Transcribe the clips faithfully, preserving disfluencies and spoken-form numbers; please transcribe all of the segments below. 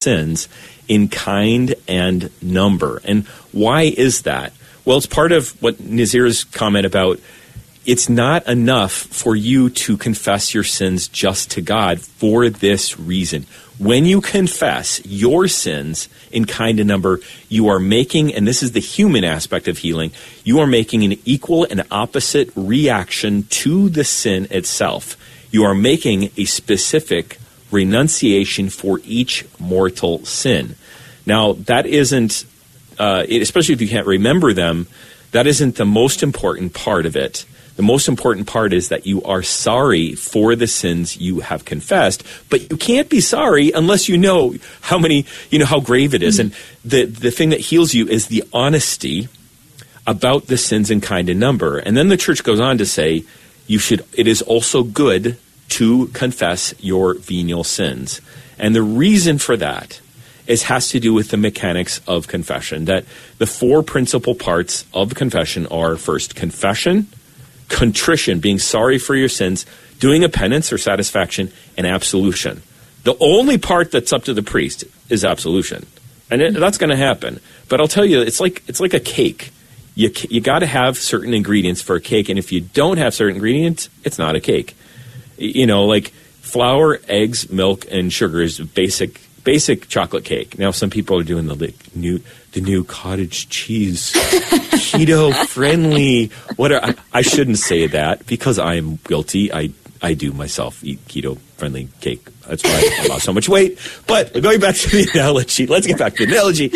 sins in kind and number. And why is that? Well, it's part of what Nazir's comment about it's not enough for you to confess your sins just to God for this reason. When you confess your sins in kind and number, you are making, and this is the human aspect of healing, you are making an equal and opposite reaction to the sin itself. You are making a specific renunciation for each mortal sin. Now, that isn't, uh, especially if you can't remember them, that isn't the most important part of it. The most important part is that you are sorry for the sins you have confessed, but you can't be sorry unless you know how many, you know, how grave it is. Mm-hmm. And the, the thing that heals you is the honesty about the sins in kind and number. And then the church goes on to say, you should, it is also good to confess your venial sins. And the reason for that is has to do with the mechanics of confession, that the four principal parts of confession are first confession, contrition, being sorry for your sins, doing a penance or satisfaction, and absolution. The only part that's up to the priest is absolution. And it, that's going to happen. But I'll tell you, it's like it's like a cake. You you got to have certain ingredients for a cake, and if you don't have certain ingredients, it's not a cake. You know, like flour, eggs, milk, and sugar is basic basic chocolate cake. Now, some people are doing the like, new the new cottage cheese, keto friendly. What are, I, I shouldn't say that because I am guilty. I I do myself eat keto friendly cake. That's why I lost so much weight. But going back to the analogy, let's get back to the analogy.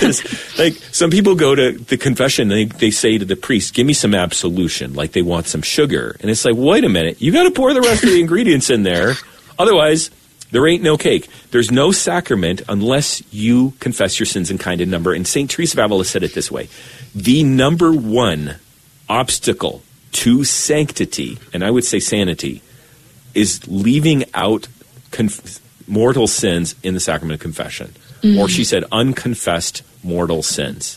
Like some people go to the confession and they, they say to the priest, give me some absolution, like they want some sugar. And it's like, wait a minute, you got to pour the rest of the ingredients in there. Otherwise, there ain't no cake. There's no sacrament unless you confess your sins in kind and number. And Saint Teresa of Avila said it this way. The number one obstacle to sanctity, and I would say sanity, is leaving out conf- mortal sins in the sacrament of confession. Mm-hmm. Or she said unconfessed mortal sins.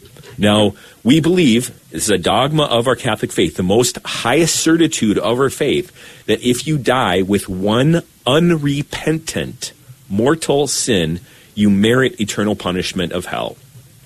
Now, we believe, this is a dogma of our Catholic faith, the most highest certitude of our faith, that if you die with one unrepentant mortal sin, you merit eternal punishment of hell.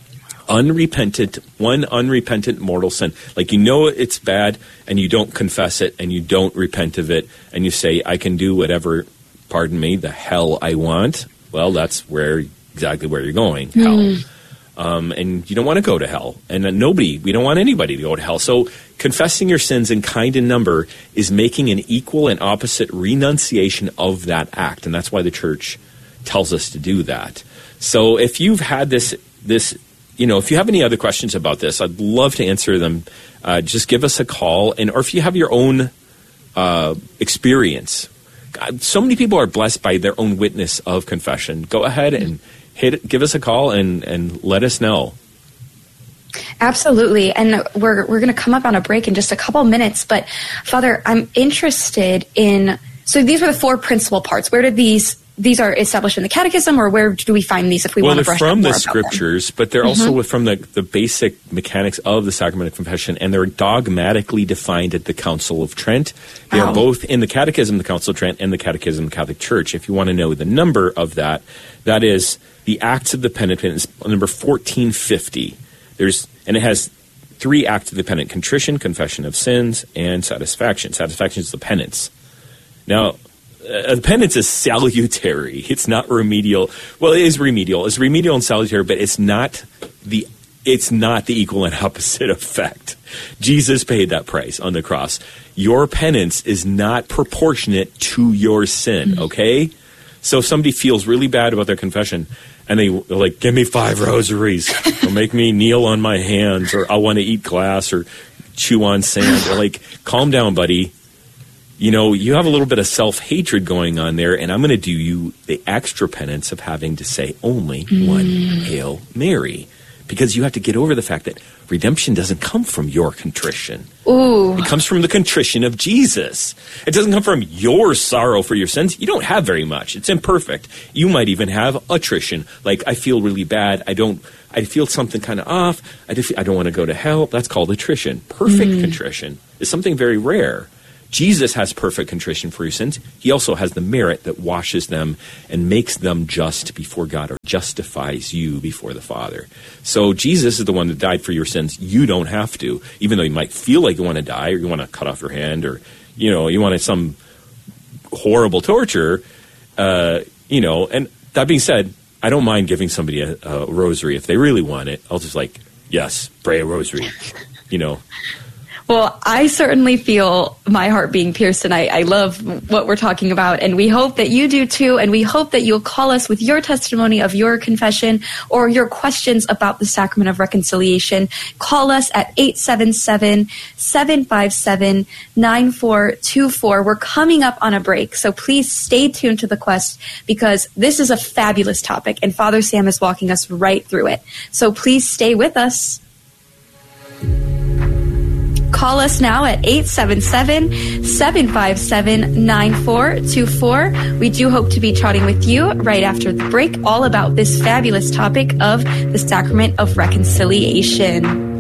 Unrepentant, one unrepentant mortal sin. Like you know it's bad and you don't confess it and you don't repent of it and you say, I can do whatever, pardon me, the hell I want. Well, that's where exactly where you're going, mm. hell. Um, and you don't want to go to hell. And uh, nobody, we don't want anybody to go to hell. So confessing your sins in kind and number is making an equal and opposite renunciation of that act. And that's why the church tells us to do that. So if you've had this, this, you know, if you have any other questions about this, I'd love to answer them. Uh, just give us a call. And or if you have your own uh, experience, God, so many people are blessed by their own witness of confession. Go ahead and hit, give us a call and, and let us know. Absolutely. And we're we're going to come up on a break in just a couple minutes. But, Father, I'm interested in, so these are the four principal parts. Where did these, these are established in the catechism, or where do we find these if we well, want to brush up more about them? Well, they're from the scriptures, but they're mm-hmm. also from the, the basic mechanics of the sacrament of confession, and they're dogmatically defined at the Council of Trent. They wow. are both in the Catechism of the Council of Trent and the Catechism of the Catholic Church. If you want to know the number of that, that is the Acts of the Penitent, number fourteen fifty. There's, and it has three acts of the penitent: contrition, confession of sins, and satisfaction. Satisfaction is the penance. Now, uh, the penance is salutary. It's not remedial. Well, it is remedial. It's remedial and salutary, but it's not the it's not the equal and opposite effect. Jesus paid that price on the cross. Your penance is not proportionate to your sin, mm-hmm. okay? So if somebody feels really bad about their confession, and they, they're like, give me five rosaries, or make me kneel on my hands, or I want to eat glass, or chew on sand. They're like, calm down, buddy. You know, you have a little bit of self-hatred going on there, and I'm going to do you the extra penance of having to say only mm. one Hail Mary. Because you have to get over the fact that redemption doesn't come from your contrition. Ooh. It comes from the contrition of Jesus. It doesn't come from your sorrow for your sins. You don't have very much. It's imperfect. You might even have attrition. Like, I feel really bad. I don't, I feel something kind of off. I, just, I don't want to go to hell. That's called attrition. Perfect mm. contrition is something very rare. Jesus has perfect contrition for your sins. He also has the merit that washes them and makes them just before God, or justifies you before the Father. So Jesus is the one that died for your sins. You don't have to, even though you might feel like you want to die, or you want to cut off your hand, or, you know, you want some horrible torture, uh, you know. And that being said, I don't mind giving somebody a, a rosary if they really want it. I'll just like, yes, pray a rosary, you know. Well, I certainly feel my heart being pierced tonight. I love what we're talking about, and we hope that you do too, and we hope that you'll call us with your testimony of your confession or your questions about the Sacrament of Reconciliation. Call us at eight seven seven, seven five seven, nine four two four. We're coming up on a break, so please stay tuned to the quest, because this is a fabulous topic, and Father Sam is walking us right through it. So please stay with us. Call us now at eight seven seven, seven five seven, nine four two four. We do hope to be chatting with you right after the break all about this fabulous topic of the Sacrament of Reconciliation.